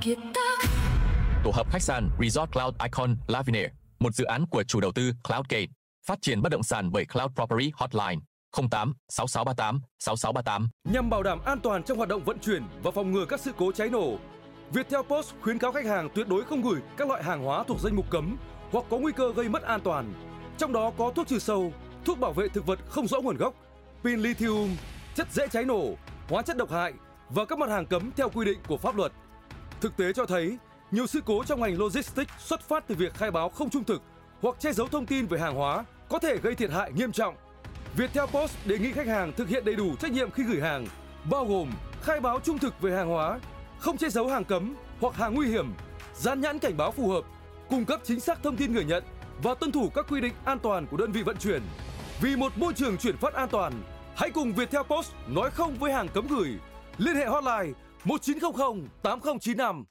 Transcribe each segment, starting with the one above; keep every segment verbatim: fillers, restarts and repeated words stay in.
Tổ hợp khách sạn Resort Cloud Icon Lavinia, một dự án của chủ đầu tư Cloudgate, phát triển bất động sản bởi Cloud Property Hotline không tám sáu sáu ba tám sáu sáu ba tám. Nhằm bảo đảm an toàn trong hoạt động vận chuyển và phòng ngừa các sự cố cháy nổ, Viettel Post khuyến cáo khách hàng tuyệt đối không gửi các loại hàng hóa thuộc danh mục cấm hoặc có nguy cơ gây mất an toàn. Trong đó có thuốc trừ sâu, thuốc bảo vệ thực vật không rõ nguồn gốc, pin lithium, chất dễ cháy nổ, hóa chất độc hại và các mặt hàng cấm theo quy định của pháp luật. Thực tế cho thấy, nhiều sự cố trong ngành logistics xuất phát từ việc khai báo không trung thực hoặc che giấu thông tin về hàng hóa có thể gây thiệt hại nghiêm trọng. Viettel Post đề nghị khách hàng thực hiện đầy đủ trách nhiệm khi gửi hàng, bao gồm khai báo trung thực về hàng hóa, không che giấu hàng cấm hoặc hàng nguy hiểm, dán nhãn cảnh báo phù hợp, cung cấp chính xác thông tin người nhận và tuân thủ các quy định an toàn của đơn vị vận chuyển. Vì một môi trường chuyển phát an toàn, hãy cùng Viettel Post nói không với hàng cấm gửi. Liên hệ hotline một chín không không tám không chín năm.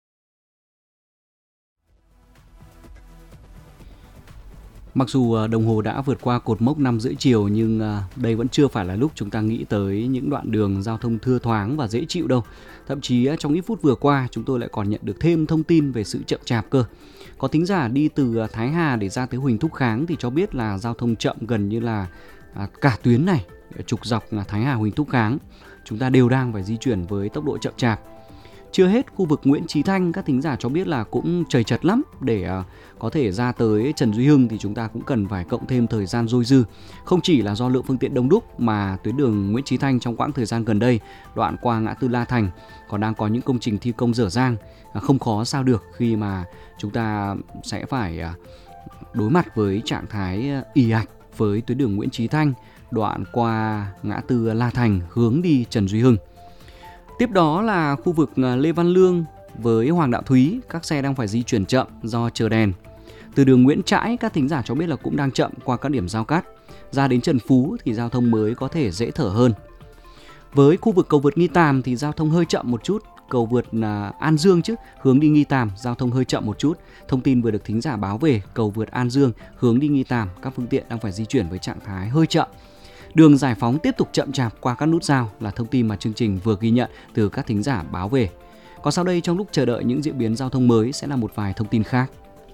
Mặc dù đồng hồ đã vượt qua cột mốc năm rưỡi chiều nhưng đây vẫn chưa phải là lúc chúng ta nghĩ tới những đoạn đường giao thông thưa thoáng và dễ chịu đâu. Thậm chí trong ít phút vừa qua chúng tôi lại còn nhận được thêm thông tin về sự chậm chạp cơ. Có thính giả đi từ Thái Hà để ra tới Huỳnh Thúc Kháng thì cho biết là giao thông chậm gần như là cả tuyến này, trục dọc Thái Hà Huỳnh Thúc Kháng. Chúng ta đều đang phải di chuyển với tốc độ chậm chạp. Chưa hết, khu vực Nguyễn Chí Thanh các thính giả cho biết là cũng trời chật lắm. Để uh, có thể ra tới Trần Duy Hưng thì chúng ta cũng cần phải cộng thêm thời gian dôi dư. Không chỉ là do lượng phương tiện đông đúc mà tuyến đường Nguyễn Chí Thanh trong quãng thời gian gần đây, đoạn qua ngã tư La Thành còn đang có những công trình thi công dở dang. uh, Không khó sao được khi mà chúng ta sẽ phải uh, đối mặt với trạng thái uh, ì ạch với tuyến đường Nguyễn Chí Thanh, đoạn qua ngã tư La Thành hướng đi Trần Duy Hưng. Tiếp đó là khu vực Lê Văn Lương với Hoàng Đạo Thúy, các xe đang phải di chuyển chậm do chờ đèn. Từ đường Nguyễn Trãi, các thính giả cho biết là cũng đang chậm qua các điểm giao cắt. Ra đến Trần Phú thì giao thông mới có thể dễ thở hơn. Với khu vực cầu vượt Nghi Tàm thì giao thông hơi chậm một chút. Cầu vượt An Dương chứ, hướng đi Nghi Tàm, giao thông hơi chậm một chút. Thông tin vừa được thính giả báo về, cầu vượt An Dương, hướng đi Nghi Tàm, các phương tiện đang phải di chuyển với trạng thái hơi chậm. Đường Giải Phóng tiếp tục chậm chạp qua các nút giao là thông tin mà chương trình vừa ghi nhận từ các thính giả báo về. Còn sau đây, trong lúc chờ đợi những diễn biến giao thông mới sẽ là một vài thông tin khác.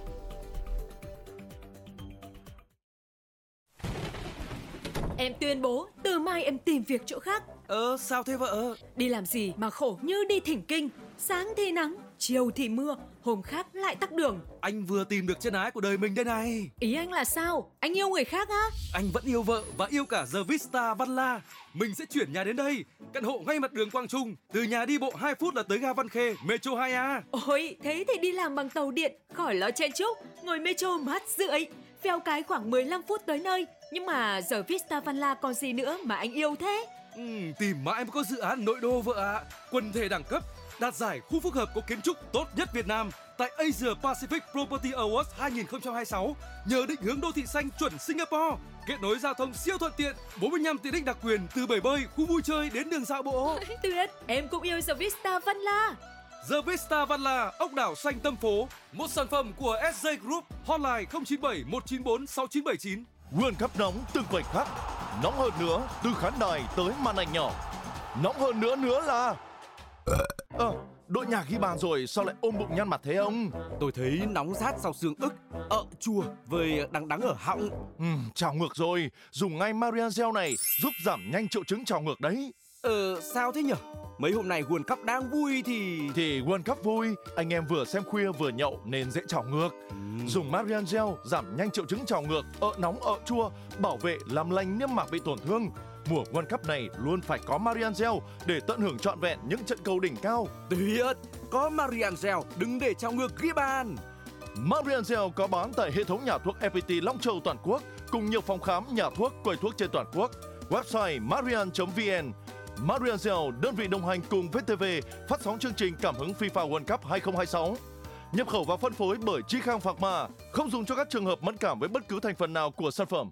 Em tuyên bố từ mai em tìm việc chỗ khác. Ờ sao thế vợ? Đi làm gì mà khổ như đi thỉnh kinh. Sáng thì nắng, chiều thì mưa, hôm khác lại tắc đường. Anh vừa tìm được chân ái của đời mình đây này. Ý anh là sao? Anh yêu người khác á? Anh vẫn yêu vợ và yêu cả The Vista Văn La. Mình sẽ chuyển nhà đến đây. Căn hộ ngay mặt đường Quang Trung. Từ nhà đi bộ hai phút là tới ga Văn Khê, Metro hai A. Ôi, thế thì đi làm bằng tàu điện, khỏi lo chen chúc. Ngồi Metro mát rượi. Phèo cái khoảng mười lăm phút tới nơi. Nhưng mà The Vista Văn La còn gì nữa mà anh yêu thế? Ừ, tìm mãi mới có dự án nội đô vợ ạ. À. Quần thể đẳng cấp, đạt giải khu phức hợp có kiến trúc tốt nhất Việt Nam tại Asia Pacific Property Awards hai không hai sáu nhờ định hướng đô thị xanh chuẩn Singapore, kết nối giao thông siêu thuận tiện, bốn mươi lăm tiện ích đặc quyền từ bể bơi, khu vui chơi đến đường dạo bộ. Tuyệt, em cũng yêu The Vista Văn La. The Vista Văn La, ốc đảo xanh tâm phố, một sản phẩm của ét giê Group, hotline không chín bảy một chín bốn sáu chín bảy chín. World Cup nóng từng khoảnh khắc, nóng hơn nữa từ khán đài tới màn ảnh nhỏ, nóng hơn nữa nữa là ờ à, đội nhạc ghi bàn rồi sao lại ôm bụng nhăn mặt thế ông? Tôi thấy nóng rát sau xương ức, ợ chua với đắng đắng ở họng. Ừ, trào ngược rồi, dùng ngay Marian Gel này giúp giảm nhanh triệu chứng trào ngược đấy. Ờ sao thế nhở? Mấy hôm nay World Cup đang vui thì... Thì World Cup vui, anh em vừa xem khuya vừa nhậu nên dễ trào ngược. uhm. Dùng Marian Gel giảm nhanh triệu chứng trào ngược, ợ nóng ợ chua, bảo vệ làm lành niêm mạc bị tổn thương. Mùa World Cup này luôn phải có Marian Gel để tận hưởng trọn vẹn những trận cầu đỉnh cao. Tuyệt, có Marian Gel đừng để trào ngược ghi bàn. Marian Gel có bán tại hệ thống nhà thuốc ép pê tê Long Châu toàn quốc cùng nhiều phòng khám, nhà thuốc, quầy thuốc trên toàn quốc. Website marian chấm vn. Marian Gel, đơn vị đồng hành cùng vê tê vê phát sóng chương trình cảm hứng FIFA World Cup hai không hai sáu. Nhập khẩu và phân phối bởi Chi Khang Pharma, không dùng cho các trường hợp mẫn cảm với bất cứ thành phần nào của sản phẩm.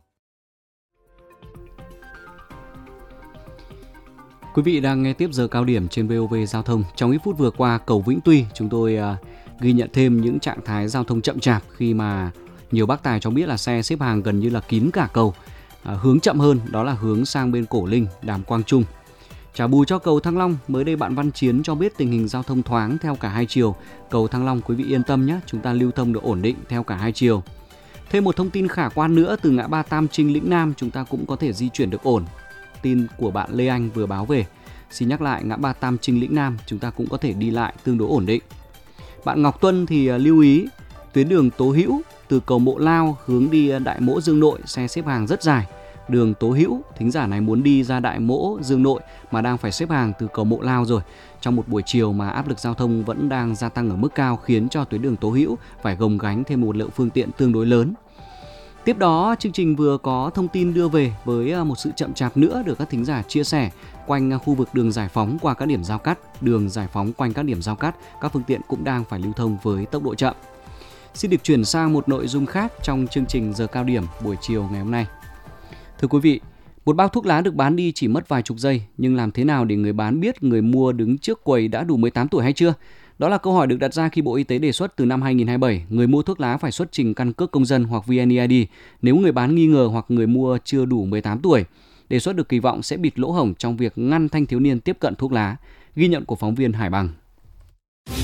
Quý vị đang nghe tiếp giờ cao điểm trên vê o vê Giao thông. Trong ít phút vừa qua, cầu Vĩnh Tuy, chúng tôi uh, ghi nhận thêm những trạng thái giao thông chậm chạp khi mà nhiều bác tài cho biết là xe xếp hàng gần như là kín cả cầu. Uh, hướng chậm hơn đó là hướng sang bên Cổ Linh, Đàm Quang Trung. Trả bù cho cầu Thăng Long, mới đây bạn Văn Chiến cho biết tình hình giao thông thoáng theo cả hai chiều. Cầu Thăng Long quý vị yên tâm nhé, chúng ta lưu thông được ổn định theo cả hai chiều. Thêm một thông tin khả quan nữa, từ ngã ba Tam Trinh Lĩnh Nam chúng ta cũng có thể di chuyển được ổn. Tin của bạn Lê Anh vừa báo về. Xin nhắc lại, ngã ba Tam Trinh Lĩnh Nam chúng ta cũng có thể đi lại tương đối ổn định. Bạn Ngọc Tuân thì lưu ý tuyến đường Tố Hữu từ cầu Mộ Lao hướng đi Đại Mỗ Dương Nội xe xếp hàng rất dài. Đường Tố Hữu, thính giả này muốn đi ra Đại Mỗ Dương Nội mà đang phải xếp hàng từ cầu Mộ Lao rồi. Trong một buổi chiều mà áp lực giao thông vẫn đang gia tăng ở mức cao khiến cho tuyến đường Tố Hữu phải gồng gánh thêm một lượng phương tiện tương đối lớn. Tiếp đó, chương trình vừa có thông tin đưa về với một sự chậm chạp nữa được các thính giả chia sẻ quanh khu vực đường Giải Phóng qua các điểm giao cắt. Đường Giải Phóng quanh các điểm giao cắt, các phương tiện cũng đang phải lưu thông với tốc độ chậm. Xin được chuyển sang một nội dung khác trong chương trình Giờ Cao Điểm buổi chiều ngày hôm nay. Thưa quý vị, một bao thuốc lá được bán đi chỉ mất vài chục giây, nhưng làm thế nào để người bán biết người mua đứng trước quầy đã đủ mười tám tuổi hay chưa? Đó là câu hỏi được đặt ra khi Bộ Y tế đề xuất từ năm hai nghìn không trăm hai mươi bảy, người mua thuốc lá phải xuất trình căn cước công dân hoặc vê en e i đê nếu người bán nghi ngờ hoặc người mua chưa đủ mười tám tuổi. Đề xuất được kỳ vọng sẽ bịt lỗ hổng trong việc ngăn thanh thiếu niên tiếp cận thuốc lá. Ghi nhận của phóng viên Hải Bằng.